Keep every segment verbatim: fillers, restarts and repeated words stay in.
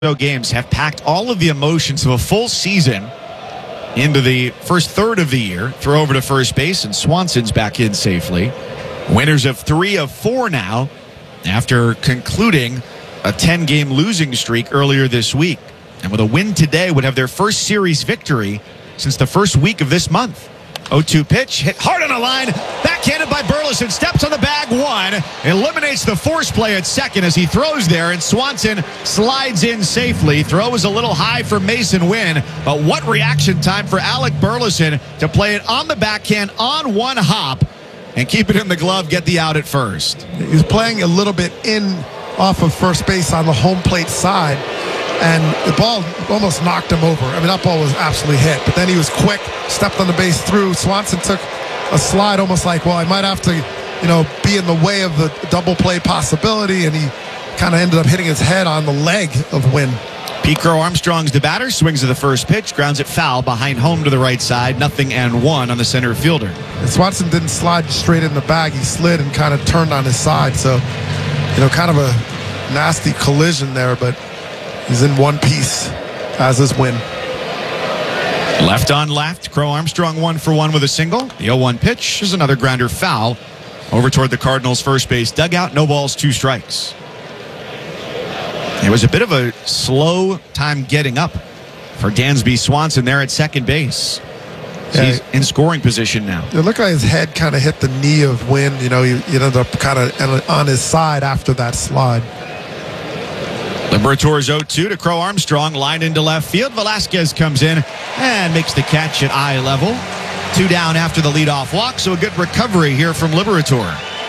games have packed all of the emotions of a full season into the first third of the year. Throw over to first base, and Swanson's back in safely. Winners of three of four now after concluding a ten-game losing streak earlier this week. And with a win today, would have their first series victory since the first week of this month. oh two pitch, hit hard on a line, backhanded by Burleson, steps on the bag one, eliminates the force play at second as he throws there, and Swanson slides in safely. Throw was a little high for Mason Wynn, but what reaction time for Alec Burleson to play it on the backhand on one hop and keep it in the glove, get the out at first. He was playing a little bit in off of first base on the home plate side, and the ball almost knocked him over. I mean, that ball was absolutely hit, but then he was quick, stepped on the base through. Swanson took a slide almost like, well, I might have to, you know, be in the way of the double play possibility, and he kind of ended up hitting his head on the leg of Wynn. Pete Crow Armstrong's the batter, swings at the first pitch, grounds it foul behind home to the right side, nothing and one on the center fielder. And Swanson didn't slide straight in the bag. He slid and kind of turned on his side, so, you know, kind of a nasty collision there, but he's in one piece, as is Wynn. Left on left, Crow Armstrong one for one with a single. The oh one pitch is another grounder foul over toward the Cardinals' first base dugout. No balls, two strikes. It was a bit of a slow time getting up for Dansby Swanson there at second base. So yeah, he's in scoring position now. It looked like his head kind of hit the knee of Wynn. You know, he, he ended up kind of on his side after that slide. Liberators oh two to Crow Armstrong, line into left field. Velasquez comes in and makes the catch at eye level. Two down after the leadoff walk, so a good recovery here from Liberator.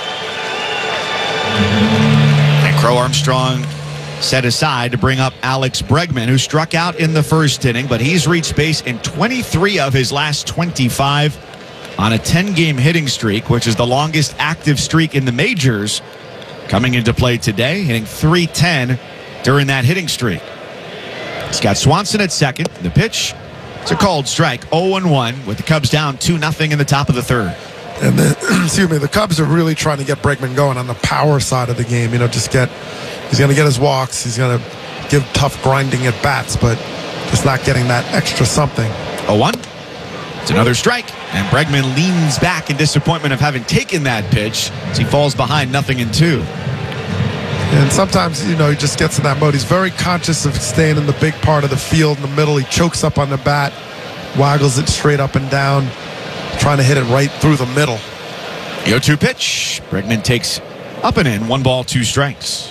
And Crow Armstrong set aside to bring up Alex Bregman, who struck out in the first inning, but he's reached base in twenty-three of his last twenty-five on a ten-game hitting streak, which is the longest active streak in the majors, coming into play today, hitting three ten during that hitting streak. He's got Swanson at second. The pitch, it's a called strike, oh and one, with the Cubs down two nothing in the top of the third. And the, excuse me, the Cubs are really trying to get Bregman going on the power side of the game. You know, just get, he's going to get his walks. He's going to give tough grinding at bats, but just not getting that extra something. oh one. It's another strike, and Bregman leans back in disappointment of having taken that pitch as he falls behind nothing in two. And sometimes, you know, he just gets in that mode. He's very conscious of staying in the big part of the field in the middle. He chokes up on the bat, waggles it straight up and down, trying to hit it right through the middle. The oh two pitch. Bregman takes up and in. One ball, two strikes.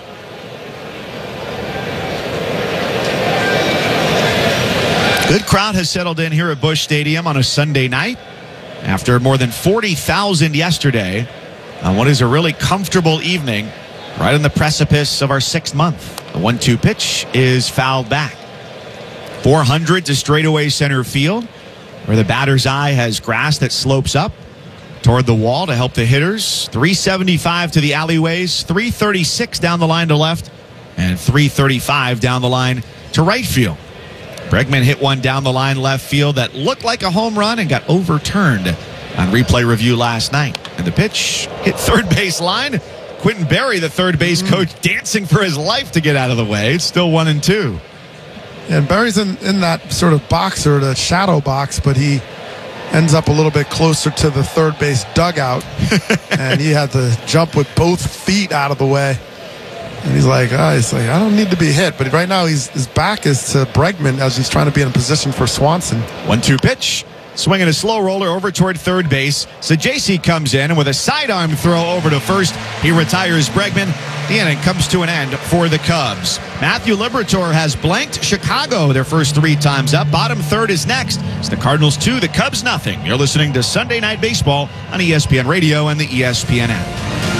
Good crowd has settled in here at Busch Stadium on a Sunday night after more than forty thousand yesterday on what is a really comfortable evening right on the precipice of our sixth month. The one two pitch is fouled back. four hundred to straightaway center field, where the batter's eye has grass that slopes up toward the wall to help the hitters. three seventy-five to the alleyways, three thirty-six down the line to left, and three thirty-five down the line to right field. Bregman hit one down the line left field that looked like a home run and got overturned on replay review last night. And the pitch hit third base line. Quentin Berry, the third base coach, dancing for his life to get out of the way. It's still one and two. And Berry's in, in that sort of box, or the shadow box, but he ends up a little bit closer to the third base dugout. And he had to jump with both feet out of the way. And he's like, oh, he's like, I don't need to be hit. But right now, he's, his back is to Bregman as he's trying to be in a position for Swanson. one two pitch. Swinging a slow roller over toward third base. Sajacy comes in, and with a sidearm throw over to first, he retires Bregman. The inning comes to an end for the Cubs. Matthew Liberatore has blanked Chicago their first three times up. Bottom third is next. It's the Cardinals two, the Cubs nothing. You're listening to Sunday Night Baseball on E S P N Radio and the E S P N app.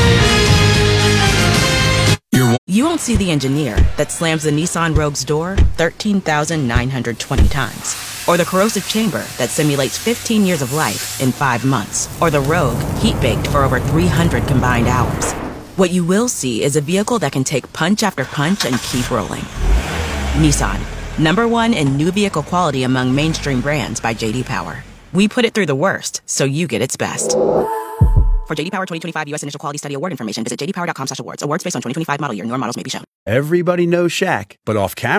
You won't see the engineer that slams the Nissan Rogue's door thirteen thousand nine hundred twenty times. Or the corrosive chamber that simulates fifteen years of life in five months. Or the Rogue heat-baked for over three hundred combined hours. What you will see is a vehicle that can take punch after punch and keep rolling. Nissan, number one in new vehicle quality among mainstream brands by J D Power. We put it through the worst, so you get its best. For J D Power twenty twenty-five U S Initial Quality Study Award information, visit j d power dot com slash awards. Awards based on twenty twenty-five model year. Newer models may be shown. Everybody knows Shaq, but off camera,